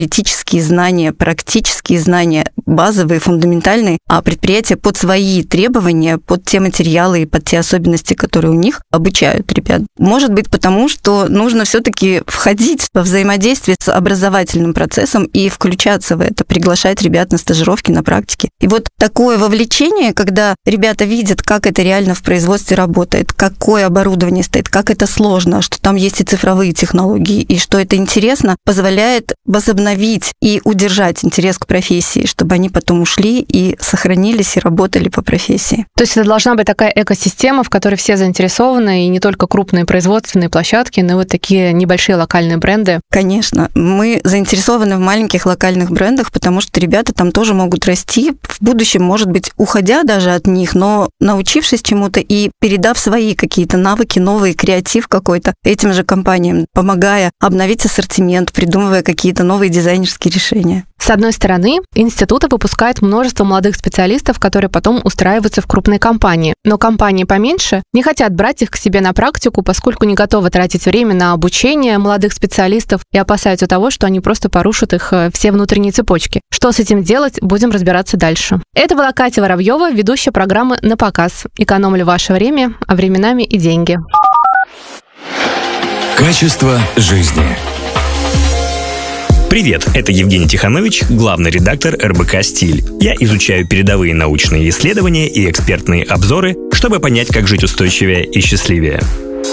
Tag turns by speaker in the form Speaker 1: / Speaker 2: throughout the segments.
Speaker 1: теоретические знания, практические знания, базовые, фундаментальные, а предприятия под свои требования, под те материалы и под те особенности, которые у них, обучают ребят. Может быть, потому что нужно все-таки входить во взаимодействие с образовательным процессом и включаться в это, приглашать ребят на стажировки, на практики. И вот такое вовлечение, когда ребята видят, как это реально в производстве работает, какое оборудование стоит, как это сложно, что там есть и цифровые технологии, и что это интересно, позволяет возобновить и удержать интерес к профессии, чтобы они потом ушли и сохранились и работали по профессии.
Speaker 2: То есть это должна быть такая экосистема, в которой все заинтересованы, и не только крупные производственные площадки, но и вот такие небольшие локальные бренды.
Speaker 1: Конечно. Мы заинтересованы в маленьких локальных брендах, потому что ребята там тоже могут расти, в будущем, может быть, уходя даже от них, но научившись чему-то и передав свои какие-то навыки, новый креатив какой-то этим же компаниям, помогая обновить ассортимент, придумывая какие-то новые дизайнерские решения.
Speaker 2: С одной стороны, институты выпускают множество молодых специалистов, которые потом устраиваются в крупные компании. Но компании поменьше не хотят брать их к себе на практику, поскольку не готовы тратить время на обучение молодых специалистов и опасаются того, что они просто порушат их все внутренние цепочки. Что с этим делать, будем разбираться дальше. Это была Катя Воробьева, ведущая программы «На показ». Экономлю ваше время, а временами и деньги.
Speaker 3: Качество жизни.
Speaker 4: Привет, это Евгений Тиханович, главный редактор РБК «Стиль». Я изучаю передовые научные исследования и экспертные обзоры, чтобы понять, как жить устойчивее и счастливее.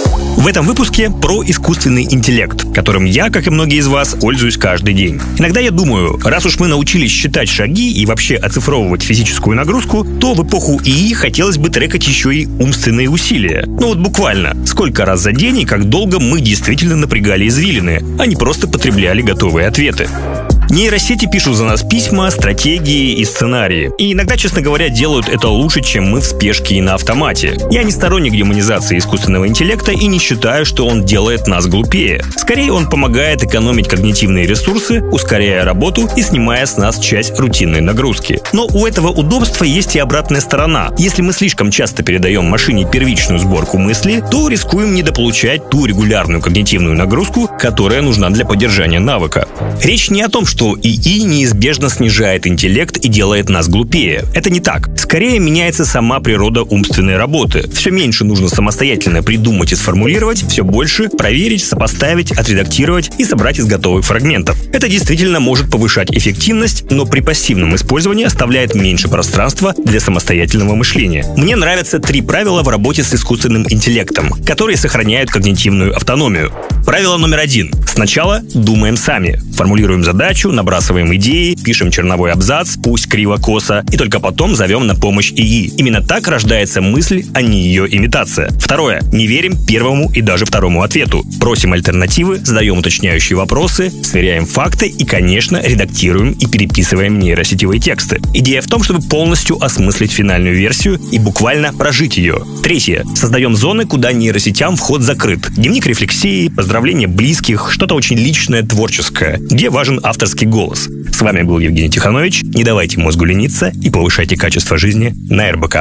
Speaker 4: В этом выпуске про искусственный интеллект, которым я, как и многие из вас, пользуюсь каждый день. Иногда я думаю, раз уж мы научились считать шаги и вообще оцифровывать физическую нагрузку, то в эпоху ИИ хотелось бы трекать еще и умственные усилия. Ну вот буквально, сколько раз за день и как долго мы действительно напрягали извилины, а не просто потребляли готовые ответы. Нейросети пишут за нас письма, стратегии и сценарии. И иногда, честно говоря, делают это лучше, чем мы в спешке и на автомате. Я не сторонник демонизации искусственного интеллекта и не считаю, что он делает нас глупее. Скорее, он помогает экономить когнитивные ресурсы, ускоряя работу и снимая с нас часть рутинной нагрузки. Но у этого удобства есть и обратная сторона. Если мы слишком часто передаем машине первичную сборку мысли, то рискуем недополучать ту регулярную когнитивную нагрузку, которая нужна для поддержания навыка. Речь не о том, что ИИ неизбежно снижает интеллект и делает нас глупее. Это не так. Скорее меняется сама природа умственной работы. Все меньше нужно самостоятельно придумать и сформулировать, все больше проверить, сопоставить, отредактировать и собрать из готовых фрагментов. Это действительно может повышать эффективность, но при пассивном использовании оставляет меньше пространства для самостоятельного мышления. Мне нравятся 3 правила в работе с искусственным интеллектом, которые сохраняют когнитивную автономию. Правило номер 1. Сначала думаем сами. Формулируем задачу, набрасываем идеи, пишем черновой абзац, пусть криво-косо, и только потом зовем на помощь ИИ. Именно так рождается мысль, а не ее имитация. Второе. Не верим первому и даже второму ответу. Просим альтернативы, задаем уточняющие вопросы, сверяем факты и, конечно, редактируем и переписываем нейросетевые тексты. Идея в том, чтобы полностью осмыслить финальную версию и буквально прожить ее. Третье. Создаем зоны, куда нейросетям вход закрыт. Дневник рефлексии, поздравления близких, что-то очень личное, творческое, где важен авторский голос. С вами был Евгений Тиханович. Не давайте мозгу лениться и повышайте качество жизни на РБК.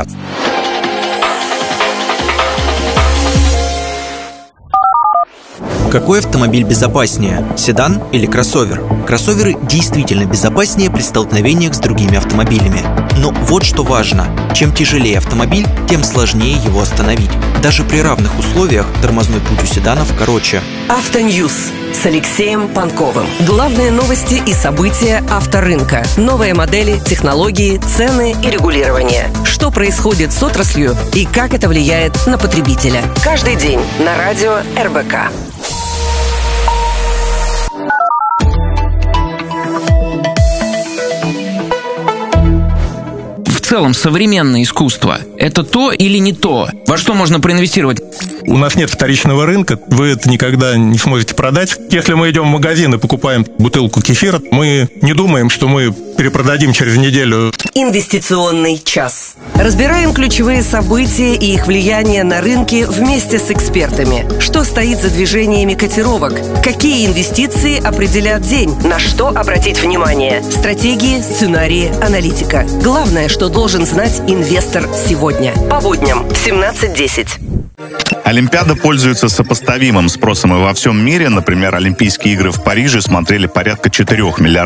Speaker 5: Какой автомобиль безопаснее, седан или кроссовер? Кроссоверы действительно безопаснее при столкновениях с другими автомобилями. Но вот что важно. Чем тяжелее автомобиль, тем сложнее его остановить. Даже при равных условиях тормозной путь у седанов короче.
Speaker 6: Автоньюз с Алексеем Панковым. Главные новости и события авторынка. Новые модели, технологии, цены и регулирование. Что происходит с отраслью и как это влияет на потребителя. Каждый день на радио РБК.
Speaker 7: В целом, современное искусство – это то или не то? Во что можно проинвестировать?
Speaker 8: У нас нет вторичного рынка, вы это никогда не сможете продать. Если мы идем в магазин и покупаем бутылку кефира, мы не думаем, что мы перепродадим через неделю.
Speaker 6: Инвестиционный час. Разбираем ключевые события и их влияние на рынки вместе с экспертами. Что стоит за движениями котировок? Какие инвестиции определят день? На что обратить внимание? Стратегии, сценарии, аналитика. Главное, что должен знать инвестор сегодня. По будням в 17:10.
Speaker 9: Олимпиада пользуется сопоставимым спросом и во всем мире. Например, Олимпийские игры в Париже смотрели порядка 4 миллиардов